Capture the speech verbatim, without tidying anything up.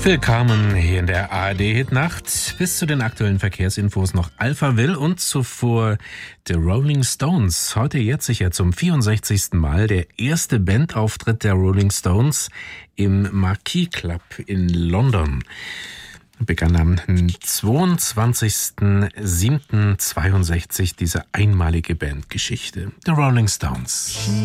Willkommen hier in der A R D-Hitnacht. Bis zu den aktuellen Verkehrsinfos noch Alphaville und zuvor The Rolling Stones. Heute jetzt sicher zum vierundsechzigsten Mal der erste Bandauftritt der Rolling Stones im Marquis Club in London. Begann am zweiundzwanzigsten siebten zweiundsechzig diese einmalige Bandgeschichte. The Rolling Stones.